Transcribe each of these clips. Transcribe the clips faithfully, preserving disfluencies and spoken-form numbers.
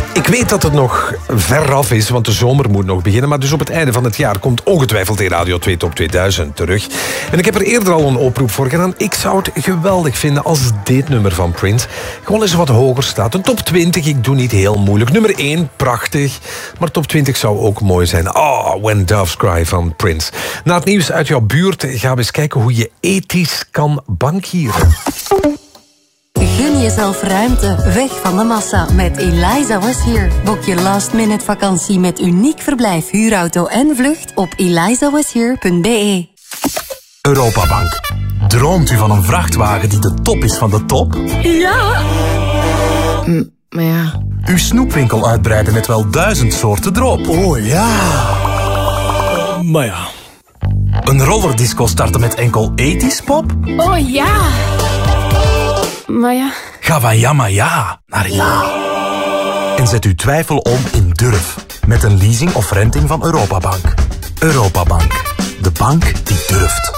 Ik weet dat het nog ver af is, want de zomer moet nog beginnen. Maar dus op het einde van het jaar komt ongetwijfeld de Radio twee Top tweeduizend terug. En ik heb er eerder al een oproep voor gedaan. Ik zou het geweldig vinden als dit nummer van Prince gewoon eens wat hoger staat. Een top twintig, ik doe niet heel moeilijk. Nummer één, prachtig. Maar top twintig zou ook mooi zijn. Oh, When Doves Cry van Prince. Na het nieuws uit jouw buurt gaan we eens kijken hoe je ethisch kan bankieren. Gun jezelf ruimte, weg van de massa met Eliza Was Here. Boek je last minute vakantie met uniek verblijf, huurauto en vlucht op eliza was here punt b e. Europabank. Droomt u van een vrachtwagen die de top is van de top? Ja! M maar ja... Uw snoepwinkel uitbreiden met wel duizend soorten drop. Oh ja! Maar ja... Een rollerdisco starten met enkel ethisch pop? Oh ja! Maar ja... Ga van ja maar ja naar ja. En zet uw twijfel om in durf. Met een leasing of renting van Europabank. Europabank. De bank die durft.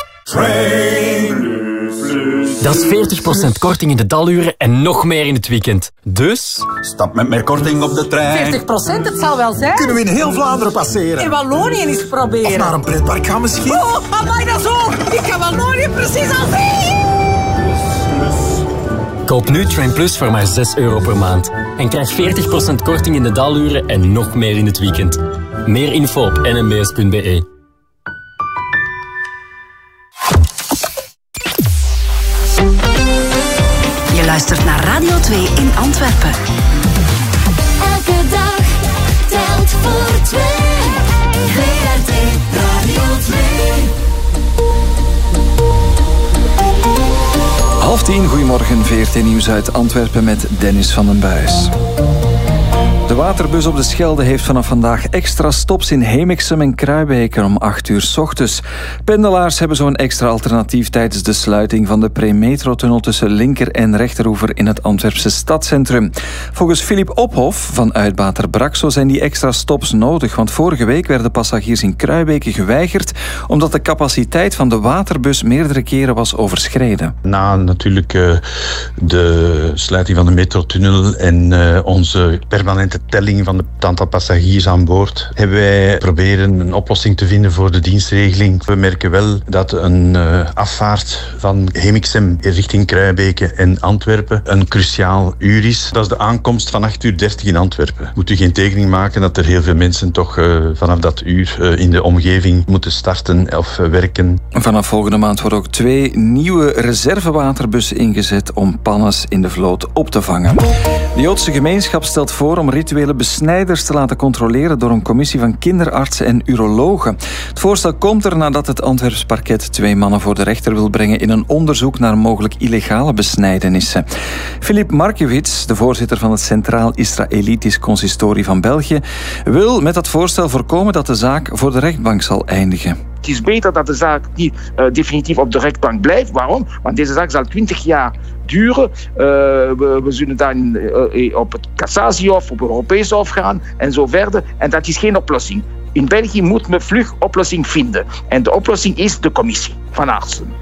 Dat is veertig procent korting in de daluren en nog meer in het weekend. Dus... Stap met meer korting op de trein. veertig procent, het zal wel zijn. Kunnen we in heel Vlaanderen passeren? In Wallonië eens proberen. Of naar een pretpark gaan misschien? Oh, amai, dat is ook. Ik kan Wallonië precies al zien. Koop nu Train Plus voor maar zes euro per maand. En krijg veertig procent korting in de daluren en nog meer in het weekend. Meer info op n m b s punt b e. Je luistert naar Radio twee in Antwerpen. Elke dag telt voor twee. V R T Radio twee. Half tien, goedemorgen, V R T Nieuws uit Antwerpen met Dennis van den Buis. De waterbus op de Schelde heeft vanaf vandaag extra stops in Hemiksem en Kruibeke om acht uur 's ochtends. Pendelaars hebben zo'n extra alternatief tijdens de sluiting van de pre-metrotunnel tussen linker en rechteroever in het Antwerpse stadscentrum. Volgens Filip Ophof van uitbater Braxo zijn die extra stops nodig, want vorige week werden passagiers in Kruibeke geweigerd omdat de capaciteit van de waterbus meerdere keren was overschreden. Na natuurlijk uh, de sluiting van de metrotunnel en uh, onze permanente telling van het aantal passagiers aan boord, hebben wij proberen een oplossing te vinden voor de dienstregeling. We merken wel dat een uh, afvaart van Hemiksem richting Kruibeke en Antwerpen een cruciaal uur is. Dat is de aankomst van acht uur dertig in Antwerpen. Moet u geen tekening maken dat er heel veel mensen toch uh, vanaf dat uur uh, in de omgeving moeten starten of uh, werken. Vanaf volgende maand worden ook twee nieuwe reservewaterbussen ingezet om pannes in de vloot op te vangen. De Joodse gemeenschap stelt voor om rituele besnijders te laten controleren door een commissie van kinderartsen en urologen. Het voorstel komt er nadat het Antwerps parket twee mannen voor de rechter wil brengen in een onderzoek naar mogelijk illegale besnijdenissen. Filip Markiewicz, de voorzitter van het Centraal Israëlitisch Consistorie van België, wil met dat voorstel voorkomen dat de zaak voor de rechtbank zal eindigen. Het is beter dat de zaak niet uh, definitief op de rechtbank blijft. Waarom? Want deze zaak zal twintig jaar duren. Uh, we, we zullen dan uh, op het cassatiehof, op het Europese hof gaan en zo verder. En dat is geen oplossing. In België moet men vlug oplossing vinden. En de oplossing is de commissie van artsen.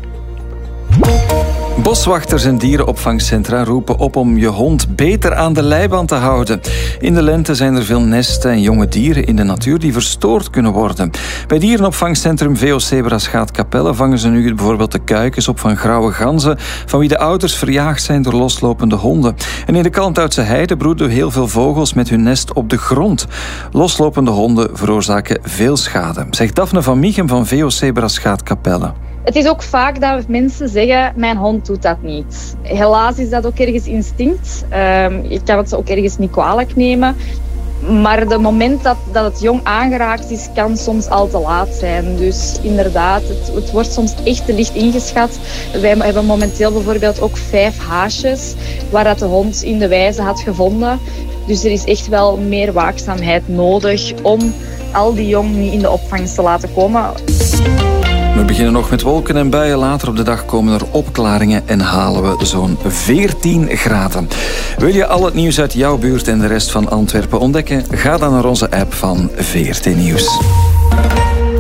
Boswachters en dierenopvangcentra roepen op om je hond beter aan de leiband te houden. In de lente zijn er veel nesten en jonge dieren in de natuur die verstoord kunnen worden. Bij dierenopvangcentrum V O Zebraschaat-Capelle vangen ze nu bijvoorbeeld de kuikens op van grauwe ganzen, van wie de ouders verjaagd zijn door loslopende honden. En in de Kalmthoutse heide broeden heel veel vogels met hun nest op de grond. Loslopende honden veroorzaken veel schade, zegt Daphne van Miechem van V O Zebraschaat-Capelle. Het is ook vaak dat mensen zeggen, mijn hond doet dat niet. Helaas is dat ook ergens instinct. Uh, ik kan het ook ergens niet kwalijk nemen. Maar het moment dat, dat het jong aangeraakt is, kan soms al te laat zijn. Dus inderdaad, het, het wordt soms echt te licht ingeschat. Wij hebben momenteel bijvoorbeeld ook vijf haasjes waar dat de hond in de wijze had gevonden. Dus er is echt wel meer waakzaamheid nodig om al die jong niet in de opvangst te laten komen. We beginnen nog met wolken en buien. Later op de dag komen er opklaringen en halen we zo'n veertien graden. Wil je al het nieuws uit jouw buurt en de rest van Antwerpen ontdekken? Ga dan naar onze app van V R T Nieuws.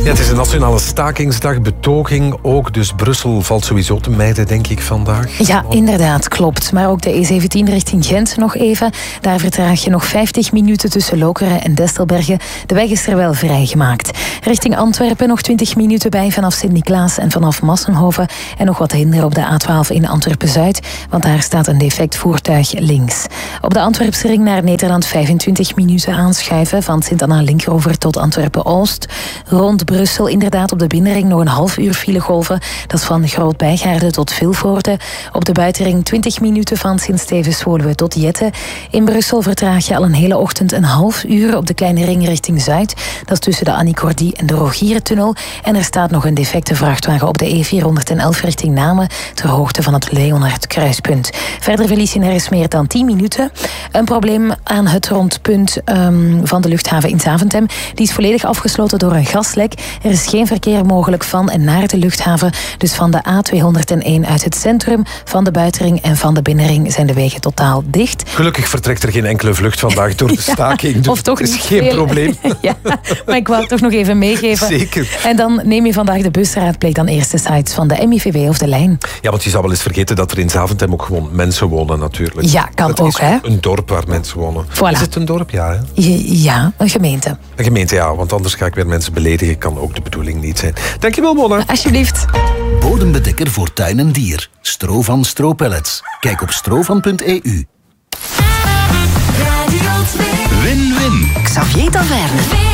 Ja, het is een nationale stakingsdag, betoging ook. Dus Brussel valt sowieso te mijden, denk ik, vandaag. Ja, inderdaad, klopt. Maar ook de E zeventien richting Gent nog even. Daar vertraag je nog vijftig minuten tussen Lokeren en Destelbergen. De weg is er wel vrijgemaakt. Richting Antwerpen nog twintig minuten bij vanaf Sint-Niklaas en vanaf Massenhoven. En nog wat hinder op de A twaalf in Antwerpen-Zuid, want daar staat een defect voertuig links. Op de Antwerpse ring naar Nederland vijfentwintig minuten aanschuiven van Sint-Anna-Linkeroever tot Antwerpen-Oost. Rond Brussel inderdaad op de binnenring nog een half uur filegolven. Dat is van Groot-Bijgaarde tot Vilvoorde. Op de buitenring twintig minuten van Sint-Stevens-Woluwe tot Jette. In Brussel vertraag je al een hele ochtend een half uur op de kleine ring richting Zuid. Dat is tussen de Annie Cordy en de Rogierentunnel. En er staat nog een defecte vrachtwagen op de E vierhonderdelf richting Namen ter hoogte van het Leonard-kruispunt. Verder verlies je nergens meer dan tien minuten. Een probleem aan het rondpunt um, van de luchthaven in Zaventem. Die is volledig afgesloten door een gaslek. Er is geen verkeer mogelijk van en naar de luchthaven. Dus van de A tweehonderdéén uit het centrum, van de buitenring en van de binnenring zijn de wegen totaal dicht. Gelukkig vertrekt er geen enkele vlucht vandaag door de staking. Dus ja, of toch is niet geen veel. probleem. Ja, maar ik wou het toch nog even meegeven. Zeker. En dan neem je vandaag de bus, raadpleeg dan eerst de sites van de M I V B of de Lijn. Ja, want je zou wel eens vergeten dat er in Zaventem ook gewoon mensen wonen natuurlijk. Ja, kan het ook, is hè. een dorp waar mensen wonen. Voilà. Is het een dorp? Ja, hè? Ja, een gemeente. Een gemeente, ja, want anders ga ik weer mensen beledigen. Kan ook de bedoeling niet zijn. Dankjewel, Mona. Alsjeblieft. Bodembedekker voor tuin en dier. Strovan Stropellets. Kijk op strovan punt e u. Radio twee. Win-win. Xavier Taverne.